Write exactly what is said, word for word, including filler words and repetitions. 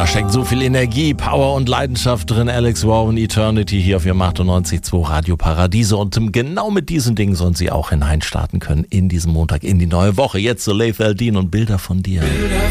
steckt so viel Energie, Power und Leidenschaft drin. Alex Warren, Eternity hier auf Ihrem achtundneunzig Komma zwei Radio Paradiese. Und genau mit diesen Dingen sollen Sie auch hineinstarten können in diesen Montag, in die neue Woche. Jetzt so Laith Al-Din und Bilder von dir. Bilder